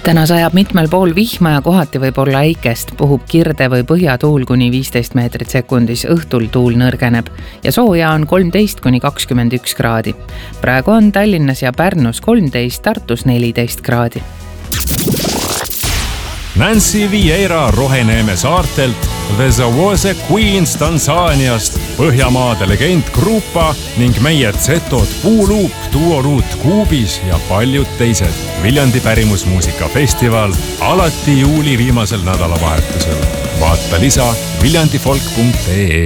Täna sajab mitmel pool vihma ja kohati võib olla äikest, puhub kirde või põhjatuul kuni 15 meetrit sekundis, õhtul tuul nõrgeneb ja sooja on 13–21 kraadi. Praegu on Tallinnas ja Pärnus 13, Tartus 14 kraadi. Nancy Vieira Roheneeme saartelt, The Zawose Queens Tansaaniast, Põhjamaade legend Grupa ning meie Zetod Puuluup, Duoruut Kuubis ja paljud teised. Viljandi pärimusmuusikafestival alati juuli viimasel nädalavahetusel. Vaata lisa viljandifolk.ee.